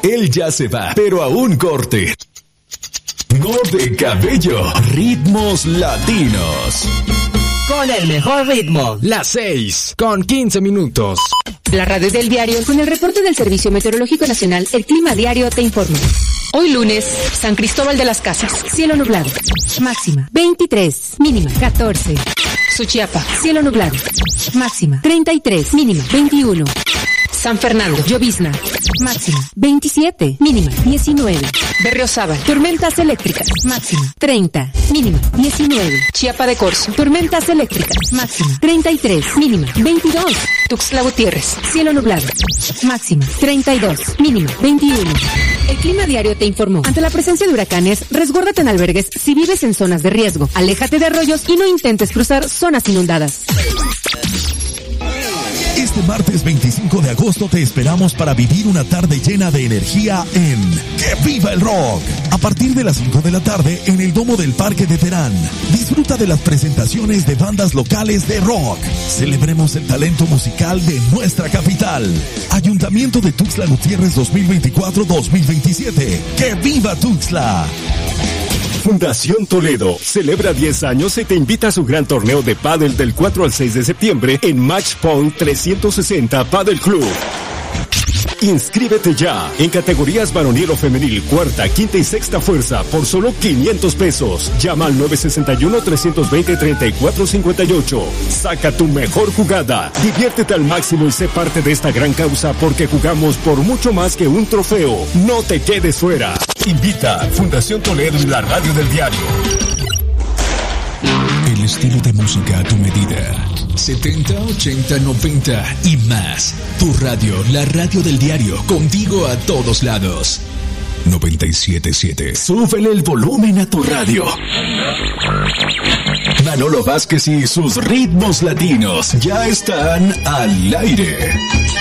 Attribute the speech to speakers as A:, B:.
A: Él ya se va, pero a un corte. No de cabello, ritmos latinos.
B: Con el mejor ritmo.
C: Las 6:15.
D: La radio del diario, con el reporte del Servicio Meteorológico Nacional, el Clima Diario te informa. Hoy lunes, San Cristóbal de las Casas, cielo nublado, máxima 23, mínima 14. Suchiapa, cielo nublado, máxima 33, mínima 21. San Fernando, llovizna, máxima 27, mínima 19. Berriozábal, tormentas eléctricas, máxima 30, mínima 19. Chiapa de Corzo, tormentas eléctricas, máxima 33, mínima 22. Tuxtla Gutiérrez, cielo nublado, máxima 32, mínima 21. El Clima Diario te informó. Ante la presencia de huracanes, resguárdate en albergues si vives en zonas de riesgo. Aléjate de arroyos y no intentes cruzar zonas inundadas.
E: Este martes 25 de agosto te esperamos para vivir una tarde llena de energía en ¡Que Viva el Rock! A partir de las 5 de la tarde en el Domo del Parque de Terán. Disfruta de las presentaciones de bandas locales de rock. Celebremos el talento musical de nuestra capital. Ayuntamiento de Tuxtla Gutiérrez 2024-2027. ¡Que viva Tuxtla!
F: Fundación Toledo celebra 10 años y te invita a su gran torneo de pádel del 4 al 6 de septiembre en Match Point 360 Padel Club. Inscríbete ya en categorías varonil o femenil, cuarta, quinta y sexta fuerza por solo 500 pesos. Llama al 961-320-3458. Saca tu mejor jugada. Diviértete al máximo y sé parte de esta gran causa porque jugamos por mucho más que un trofeo. No te quedes fuera. Invita Fundación Toledo y la radio del diario.
A: El estilo de música a tu medida. 70, 80, 90 y más. Tu radio, la radio del diario, contigo a todos lados. 97.7. Súbele el volumen a tu radio. Manolo Vázquez y sus ritmos latinos ya están al aire.